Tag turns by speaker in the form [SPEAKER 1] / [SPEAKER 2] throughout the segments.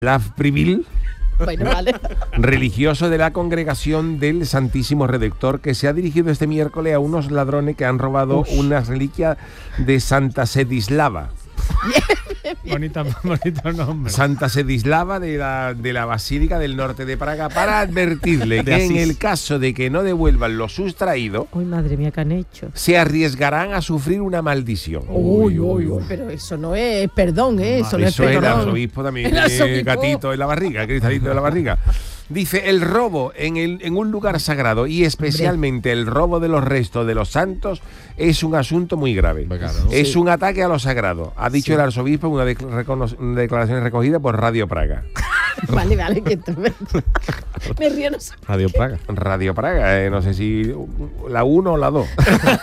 [SPEAKER 1] Lavprivil,
[SPEAKER 2] Bueno, vale.
[SPEAKER 1] religioso de la Congregación del Santísimo Redentor, que se ha dirigido este miércoles a unos ladrones que han robado una reliquia de Santa Sedislava.
[SPEAKER 3] Bonito nombre.
[SPEAKER 1] Santa Sedislava de la Basílica del Norte de Praga, para advertirle que en el caso de que no devuelvan lo sustraído,
[SPEAKER 2] Uy, madre mía, ¿qué han hecho?
[SPEAKER 1] se arriesgarán a sufrir una maldición.
[SPEAKER 2] Uy, pero eso no es perdón, eso no es
[SPEAKER 1] Eso es el
[SPEAKER 2] perdón.
[SPEAKER 1] arzobispo también,
[SPEAKER 2] El arzobispo.
[SPEAKER 1] gatito en la barriga, cristalito en la barriga. Dice, el robo en un lugar sagrado y especialmente el robo de los restos de los santos es un asunto muy grave. Es un ataque a lo sagrado, ha dicho el arzobispo en una declaración recogida por Radio Praga.
[SPEAKER 2] Vale, que me río, no sé.
[SPEAKER 4] Radio Praga.
[SPEAKER 1] Radio Praga, no sé si la 1 o la 2.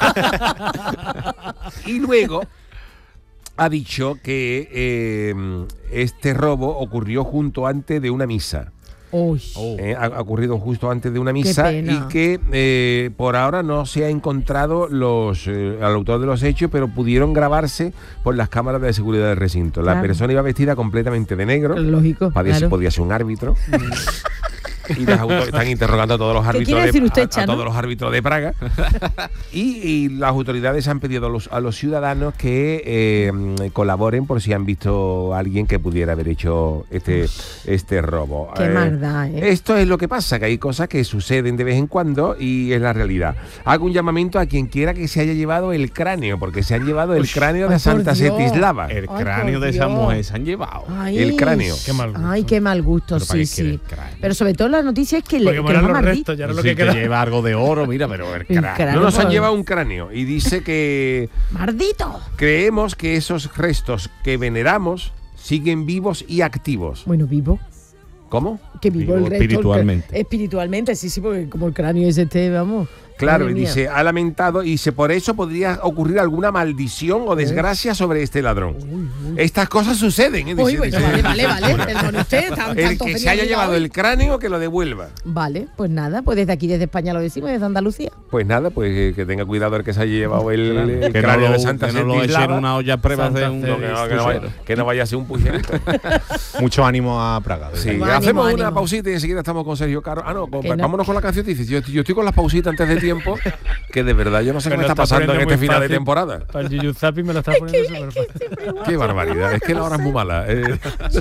[SPEAKER 1] Y luego ha dicho que este robo ocurrió justo antes de una misa.
[SPEAKER 2] Uy.
[SPEAKER 1] Ha ocurrido justo antes de una misa y que por ahora no se ha encontrado al autor de los hechos, pero pudieron grabarse por las cámaras de seguridad del recinto. La persona iba vestida completamente de negro.
[SPEAKER 2] Lógico,
[SPEAKER 1] podía ser un árbitro. Y las autoridades están interrogando a todos los árbitros a todos los árbitros de Praga. y las autoridades han pedido a los ciudadanos que colaboren por si han visto a alguien que pudiera haber hecho este robo.
[SPEAKER 2] Qué maldad,
[SPEAKER 1] Esto es lo que pasa, que hay cosas que suceden de vez en cuando y es la realidad. Hago un llamamiento a quien quiera que se haya llevado el cráneo, porque se han llevado el cráneo de Santa Sedislava.
[SPEAKER 4] El cráneo de esa mujer se han llevado.
[SPEAKER 1] El cráneo.
[SPEAKER 3] Qué mal gusto.
[SPEAKER 2] Ay, qué mal gusto, sí. Pero sobre todo la noticia es que
[SPEAKER 3] los
[SPEAKER 2] maldito.
[SPEAKER 3] restos, ya no lo que queda.
[SPEAKER 4] Lleva algo de oro, mira, pero el cráneo.
[SPEAKER 1] No nos han llevado un cráneo y dice que
[SPEAKER 2] ¡maldito!
[SPEAKER 1] Creemos que esos restos que veneramos siguen vivos y activos.
[SPEAKER 2] Bueno, vivo.
[SPEAKER 1] ¿Cómo?
[SPEAKER 2] Que vivo el resto.
[SPEAKER 4] Espiritualmente.
[SPEAKER 2] Espiritualmente, sí, porque como el cráneo es vamos.
[SPEAKER 1] Claro, y dice, ha lamentado, y dice, por eso podría ocurrir alguna maldición o desgracia sobre este ladrón. Estas cosas suceden, ¿eh?
[SPEAKER 2] Dice, vale. Perdone usted.
[SPEAKER 1] El que se haya llevado el cráneo, que lo devuelva.
[SPEAKER 2] Vale, pues nada, pues desde aquí, desde España lo decimos, desde Andalucía.
[SPEAKER 1] Pues nada, pues que tenga cuidado el que se haya llevado el cráneo de Santa Sedislava.
[SPEAKER 4] Que no lo echen una olla a pruebas de un...
[SPEAKER 1] Que no vaya a ser un pucherito.
[SPEAKER 4] Mucho ánimo a Praga.
[SPEAKER 1] Sí, hacemos una pausita y enseguida estamos con Sergio Caro. Vámonos con la canción. Yo estoy con las pausitas antes de tiempo, que de verdad yo no sé qué me está pasando en este final de temporada.
[SPEAKER 3] Para el Yuyuzapi me lo está poniendo súper fácil.
[SPEAKER 1] Qué barbaridad, es que la hora es muy mala.
[SPEAKER 2] ¡Yuyu!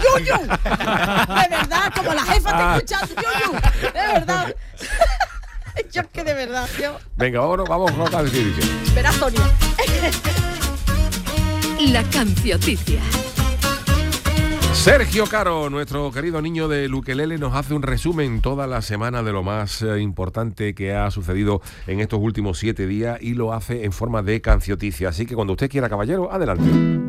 [SPEAKER 2] De verdad, como la jefa te escuchando, ¡Yuyu! De verdad. Yo es que de verdad,
[SPEAKER 1] Venga, vamos con la canción.
[SPEAKER 2] Espera, Sonia.
[SPEAKER 5] La cancioticia.
[SPEAKER 1] Sergio Caro, nuestro querido niño del ukelele, nos hace un resumen toda la semana de lo más importante que ha sucedido en estos últimos 7 días y lo hace en forma de cancioticia. Así que cuando usted quiera, caballero, adelante.